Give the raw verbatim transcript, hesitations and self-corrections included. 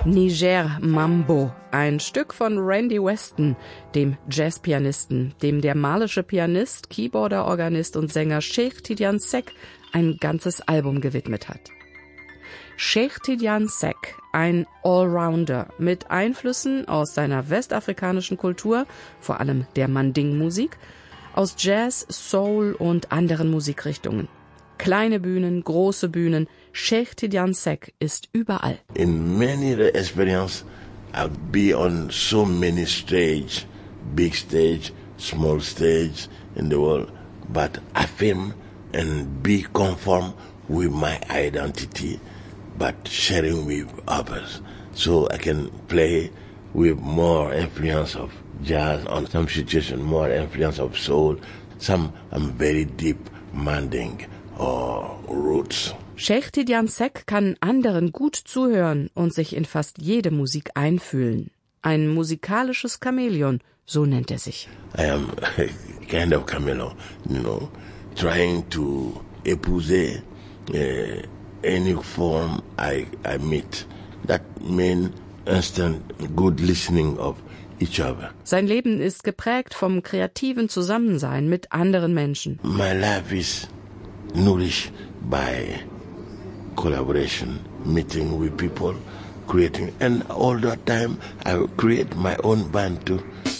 Niger Mambo, ein Stück von Randy Weston, dem Jazzpianisten, dem der malische Pianist, Keyboarder, Organist und Sänger Cheikh Tidiane Seck ein ganzes Album gewidmet hat. Cheikh Tidiane Seck, ein Allrounder mit Einflüssen aus seiner westafrikanischen Kultur, vor allem der Manding-Musik, aus Jazz, Soul und anderen Musikrichtungen. Kleine Bühnen, große Bühnen, Cheikh Tidiane Seck ist überall. In many experience, I'll be on so many stage, big stage, small stage in the world, but affirm and be conform with my identity, but sharing with others. So I can play with more influence of jazz, on some situation more influence of soul, some I'm very deep Manding or roots. Cheikh Tidiane Seck kann anderen gut zuhören und sich in fast jede Musik einfühlen. Ein musikalisches Chamäleon, so nennt er sich. I am a kind of chameleon, you know, trying to épouser uh, any form I, I meet. That means instant good listening of each other. Sein Leben ist geprägt vom kreativen Zusammensein mit anderen Menschen. My life is nourished by collaboration, meeting with people, creating, and all the time I create my own band too.